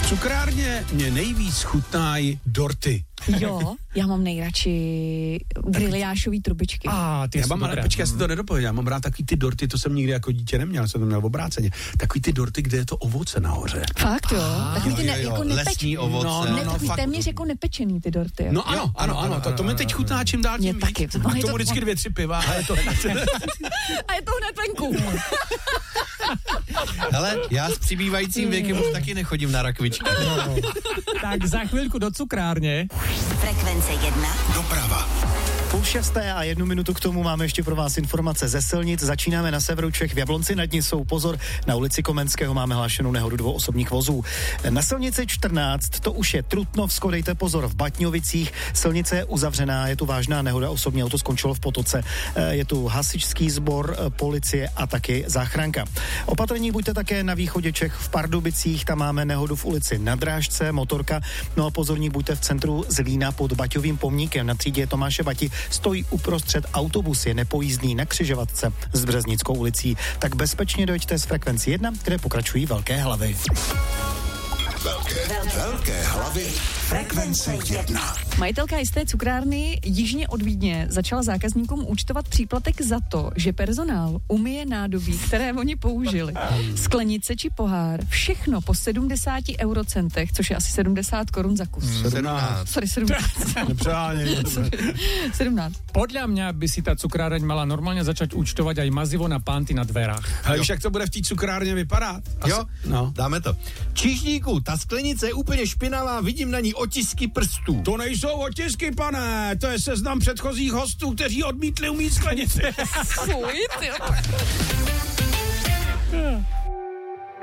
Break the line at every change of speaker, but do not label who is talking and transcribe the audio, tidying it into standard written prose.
cukrárně mě nejvíc chutnají dorty.
Jo, já mám nejradši griliášový trubičky.
Já mám, ale počkej, já si to nedopověděl, já mám rád takový ty dorty, to jsem nikdy jako dítě neměl, jsem to měl v obráceně. Takový ty dorty, kde je to ovoce nahoře.
Fakt jo? Takový ty jako
lesní ovoce.
takový téměř jako nepečený ty dorty.
No ano, to mi teď chutná čím dál tím
taky.
víc. A k tomu vždycky 2-3 piva. A je to
hned venku.
Hele, já s přibývajícím věkem už taky nechodím na rakvičky.
Tak za chvilku do cukrárně.
Frekvence 1.
Doprava. 5:30 a 1 minutu k tomu máme ještě pro vás informace ze silnic. Začínáme na severu Čech. V Jablonci nad Nisou pozor, na ulici Komenského máme hlášenou nehodu 2 osobních vozů. Na silnici 14 to už je Trutnovsko, dejte pozor v Batňovicích. Silnice je uzavřená, je tu vážná nehoda, osobní auto skončilo v Potoce. Je tu hasičský sbor, policie a taky záchranka. Opatrní buďte také na východě Čech v Pardubicích, tam máme nehodu v ulici Na Drážce, motorka. No a pozorní buďte v centru Zlína pod Baťovým pomníkem na třídě Tomáše Bati. Stojí uprostřed autobus, je nepojízdný na křižovatce s Březnickou ulicí. Tak bezpečně dojďte z frekvenci 1, kde pokračují velké hlavy.
Velké hlavy. Frekvence 1.
Majitelka jisté cukrárny jižně od Vídně začala zákazníkům účtovat příplatek za to, že personál umyje nádobí, které oni použili. Sklenice či pohár, všechno po 70 eurocentech, což je asi 70 korun za kus.
17.
Sorry, 17.
Nepřáně.
17.
Podľa mňa by si tá cukráreň mala normálne začať účtovať aj mazivo na pánty na dverách.
Ale víš, jak to bude v té cukrárně vypadat?
Jo,
no.
dáme to. Čížníku, ta sklenice je úplně špinavá, vidím na ní otisky prstů.
To nejsou otisky, pane, to je seznam předchozích hostů, kteří odmítli umýt sklenici.
Fuj, ty.